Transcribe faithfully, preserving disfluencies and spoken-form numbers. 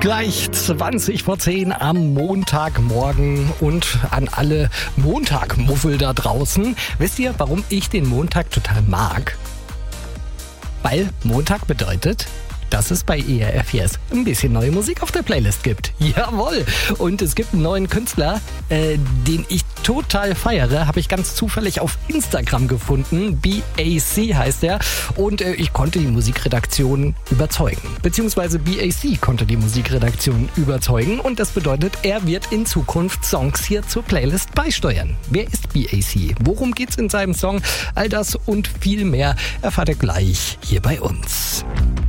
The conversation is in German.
Gleich zwanzig vor zehn am Montagmorgen und an alle Montagmuffel da draußen. Wisst ihr, warum ich den Montag total mag? Weil Montag bedeutet, dass es bei E R F vier S ein bisschen neue Musik auf der Playlist gibt. Jawohl! Und es gibt einen neuen Künstler, äh, den ich total feiere. Habe ich ganz zufällig auf Instagram gefunden. B A C heißt er. Und äh, ich konnte die Musikredaktion überzeugen. Beziehungsweise B A C konnte die Musikredaktion überzeugen. Und das bedeutet, er wird in Zukunft Songs hier zur Playlist beisteuern. Wer ist B A C? Worum geht's in seinem Song? All das und viel mehr erfahrt ihr gleich hier bei uns.